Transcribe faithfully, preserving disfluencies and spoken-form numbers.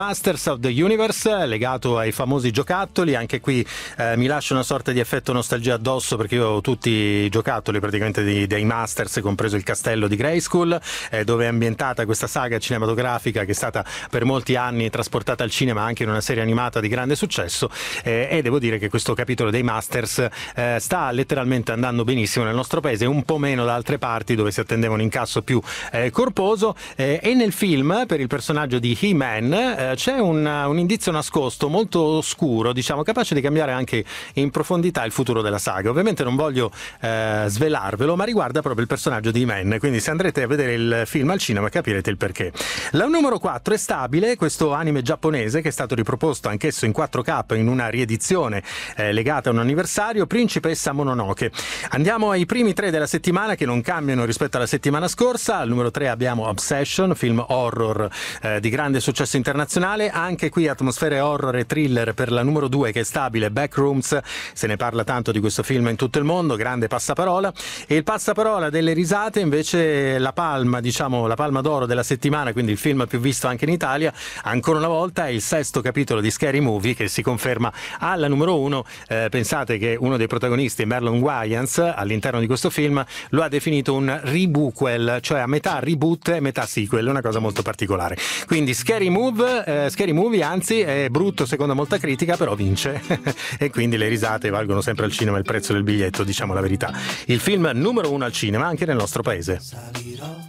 Masters of the Universe, legato ai famosi giocattoli. Anche qui eh, mi lascia una sorta di effetto nostalgia addosso, perché io ho tutti i giocattoli praticamente di, dei Masters, compreso il castello di Grayskull, eh, dove è ambientata questa saga cinematografica che è stata per molti anni trasportata al cinema anche in una serie animata di grande successo, eh, e devo dire che questo capitolo dei Masters eh, sta letteralmente andando benissimo nel nostro paese, un po' meno da altre parti dove si attendeva un incasso più eh, corposo, eh, e nel film per il personaggio di He-Man eh, c'è un, un indizio nascosto molto oscuro, diciamo, capace di cambiare anche in profondità il futuro della saga. Ovviamente non voglio eh, svelarvelo, ma riguarda proprio il personaggio di He-Man, quindi se andrete a vedere il film al cinema capirete il perché. La numero quattro è Stabile, questo anime giapponese che è stato riproposto anch'esso in quattro K in una riedizione eh, legata a un anniversario, Principessa Mononoke. Andiamo ai primi tre della settimana, che non cambiano rispetto alla settimana scorsa. Al numero tre abbiamo Obsession, film horror eh, di grande successo internazionale. Anche qui atmosfere horror e thriller per la numero due, che è Stabile, Backrooms. Se ne parla tanto di questo film in tutto il mondo, grande passaparola. E il passaparola delle risate invece, la palma, diciamo la palma d'oro della settimana, quindi il film più visto anche in Italia, ancora una volta è il sesto capitolo di Scary Movie, che si conferma alla numero uno. Eh, pensate che uno dei protagonisti, Marlon Wayans, all'interno di questo film lo ha definito un rebuquel, cioè a metà reboot e metà sequel, una cosa molto particolare. Quindi Scary Move Eh, Scary Movie, anzi, è brutto secondo molta critica, però vince e quindi le risate valgono sempre al cinema il prezzo del biglietto, diciamo la verità. Il film numero uno al cinema anche nel nostro paese.